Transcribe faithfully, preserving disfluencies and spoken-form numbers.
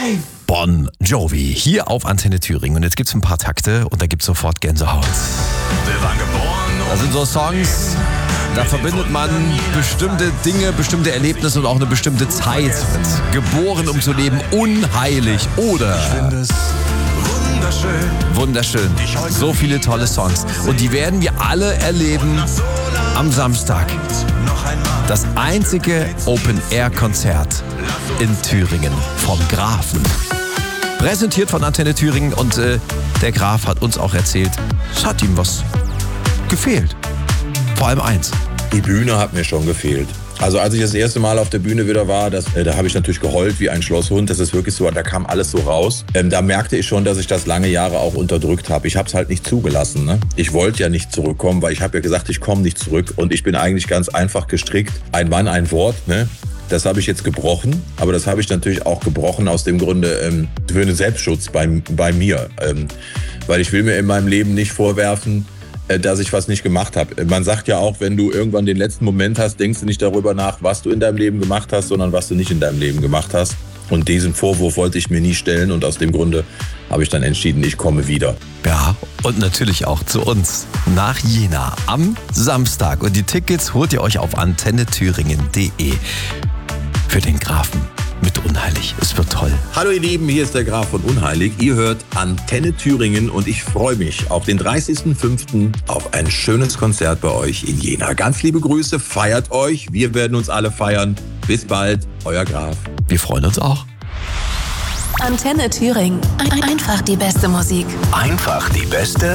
Bon Jovi, hier auf Antenne Thüringen. Und jetzt gibt's ein paar Takte und da gibt's sofort Gänsehaut. Das sind so Songs, da verbindet man bestimmte Dinge, bestimmte Erlebnisse und auch eine bestimmte Zeit mit. Geboren, um zu leben, unheilig oder wunderschön. So viele tolle Songs. Und die werden wir alle erleben am Samstag. Das einzige Open-Air-Konzert in Thüringen vom Grafen. Präsentiert von Antenne Thüringen und äh, der Graf hat uns auch erzählt, es hat ihm was gefehlt. Vor allem eins. Die Bühne hat mir schon gefehlt. Also als ich das erste Mal auf der Bühne wieder war, das, äh, da habe ich natürlich geheult wie ein Schlosshund. Das ist wirklich so, da kam alles so raus. Ähm, da merkte ich schon, dass ich das lange Jahre auch unterdrückt habe. Ich habe es halt nicht zugelassen. Ne? Ich wollte ja nicht zurückkommen, weil ich habe ja gesagt, ich komme nicht zurück. Und ich bin eigentlich ganz einfach gestrickt. Ein Mann, ein Wort. Ne? Das habe ich jetzt gebrochen. Aber das habe ich natürlich auch gebrochen aus dem Grunde ähm, für einen Selbstschutz bei, bei mir. Ähm, weil ich will mir in meinem Leben nicht vorwerfen, dass ich was nicht gemacht habe. Man sagt ja auch, wenn du irgendwann den letzten Moment hast, denkst du nicht darüber nach, was du in deinem Leben gemacht hast, sondern was du nicht in deinem Leben gemacht hast. Und diesen Vorwurf wollte ich mir nie stellen und aus dem Grunde habe ich dann entschieden, ich komme wieder. Ja, und natürlich auch zu uns nach Jena am Samstag. Und die Tickets holt ihr euch auf antenne thüringen punkt de für den Grafen mit Unheilig. Es wird toll. Hallo ihr Lieben, hier ist der Graf von Unheilig. Ihr hört Antenne Thüringen und ich freue mich auf den dreißigsten fünften auf ein schönes Konzert bei euch in Jena. Ganz liebe Grüße, feiert euch. Wir werden uns alle feiern. Bis bald, euer Graf. Wir freuen uns auch. Antenne Thüringen. Einfach die beste Musik. Einfach die beste